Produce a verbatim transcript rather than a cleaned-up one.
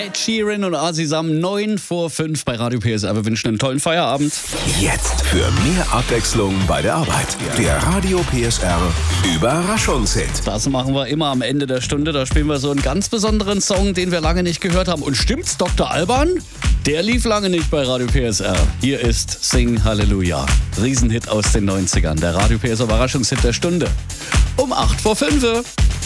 Ed Sheeran und Asisam, neun vor fünf bei Radio P S R. Wir wünschen einen tollen Feierabend. Jetzt für mehr Abwechslung bei der Arbeit. Der Radio P S R Überraschungshit. Das machen wir immer am Ende der Stunde. Da spielen wir so einen ganz besonderen Song, den wir lange nicht gehört haben. Und stimmt's, Doktor Alban? Der lief lange nicht bei Radio P S R. Hier ist Sing Halleluja. Riesenhit aus den neunzigern. Der Radio P S R Überraschungshit der Stunde. Um acht vor fünf.